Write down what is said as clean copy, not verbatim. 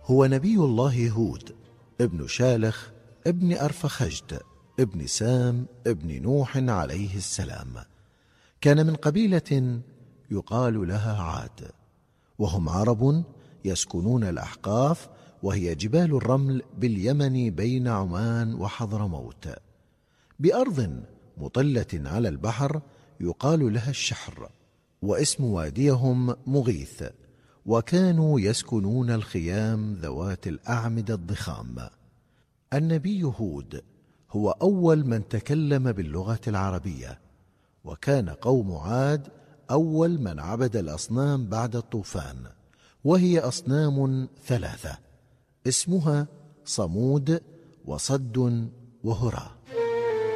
هو نبي الله هود ابن شالخ ابن أرفخجد ابن سام ابن نوح عليه السلام. كان من قبيلة يقال لها عاد، وهم عرب يسكنون الأحقاف، وهي جبال الرمل باليمن بين عمان وحضرموت، بأرض مطلة على البحر يقال لها الشحر، واسم واديهم مغيث. وكانوا يسكنون الخيام ذوات الأعمدة الضخام. النبي هود هو أول من تكلم باللغة العربية، وكان قوم عاد أول من عبد الأصنام بعد الطوفان، وهي أصنام ثلاثة اسمها صمود وصد وهرى.